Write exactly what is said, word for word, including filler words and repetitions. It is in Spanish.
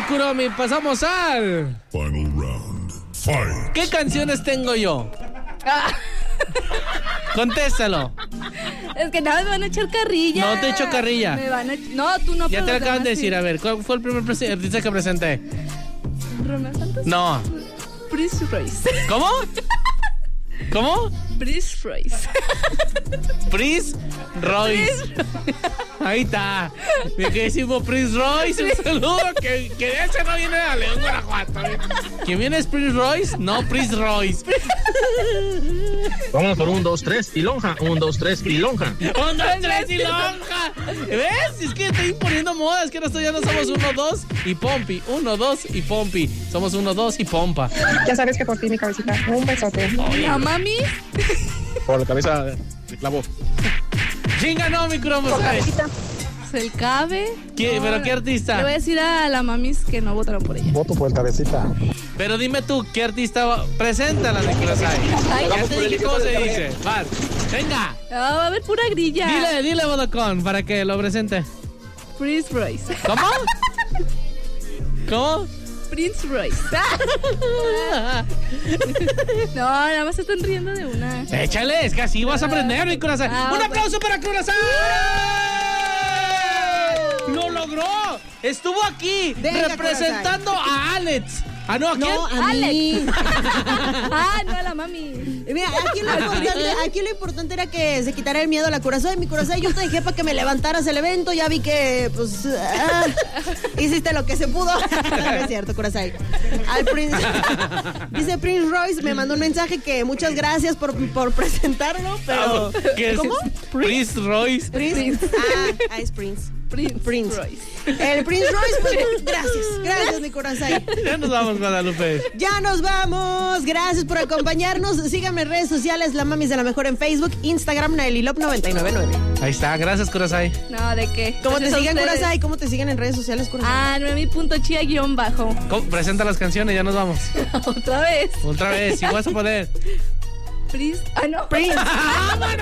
Kuromi, pasamos al Final round. Fight. ¿qué canciones tengo yo? Contéstalo. Es que nada, me van a echar carrilla. No te echo carrilla. Me van a... No, tú no. Ya pero te lo los acaban de demás decir. sí. A ver, ¿cuál fue el primer presi- artista que presenté? ¿Romeo Santos? No. Prince Royce. ¿Cómo? ¿Cómo? Prince Royce. Prince Royce. Ahí está. Mi queridísimo Prince Royce. Un saludo. Que, que de ese no viene a León, Guanajuato. ¿Quién viene es Prince Royce? No, Prince Royce. Vamos por un, dos, tres y lonja. Un, dos, tres y lonja. Un, dos, tres y lonja. ¿Ves? Es que estoy imponiendo moda. Es que nosotros ya no somos uno, dos y pompi. Uno, dos y pompi. Somos uno, dos y pompa. Ya sabes que por ti, mi cabecita. Un besote. ¿La mami? Por la cabeza de clavo. Chinga, no, mi cromo. ¿Se cabe? ¿Qué? No, ¿Pero qué artista? Le voy a decir a la mamis que no votaron por ella. Voto por el cabecita. Pero dime tú, ¿qué artista va? Preséntala, de Kurosai. Ay, Ya te dije cómo se dice. Vas, venga. Ah, va a haber pura grilla. Dile, dile, Vodacon, para que lo presente. Prince Royce. ¿Cómo? ¿Cómo? Prince Royce. No, nada más se están riendo de una. Échale, es que así vas a aprender, mi Kurosai. Ah, ¡Un bueno. aplauso para Kurosai! ¡Lo logró! Estuvo aquí Venga, representando a Alex. Ah, no, ¿a quién? No, a mí. Ah, no, a la mami. Mira, aquí lo, importante, aquí lo importante era que se quitara el miedo a la Kurosai. Mi Kurosai, yo te dejé para que me levantaras el evento. Ya vi que, pues, ah, hiciste lo que se pudo. No es cierto, Kurosai. Al Prince, dice Prince Royce, me mandó un mensaje que muchas gracias por, por presentarlo, pero... ¿Qué es? ¿Cómo? Prince Royce. Prince. Ah, ah, es Prince. Prince, Prince. Royce. El Prince Royce, pues, gracias. Gracias, mi Kurosai. Ya nos vamos, Guadalupe. Ya nos vamos. Gracias por acompañarnos. Síganme en redes sociales, La Mamis de la Mejor en Facebook, Instagram, Naelilop noventa y nueve nueve. Ahí está, gracias, Kurosai. No, ¿de qué? ¿Cómo te Gracias a siguen, ustedes. Kurosai? ¿Cómo te siguen en redes sociales, Kurosai? Ah, nueve punto chía guión bajo. ¿Cómo? Presenta las canciones, ya nos vamos. Otra vez. Otra vez, si vas a poder. Prince. Ah, no. Prince. ¡Vámonos!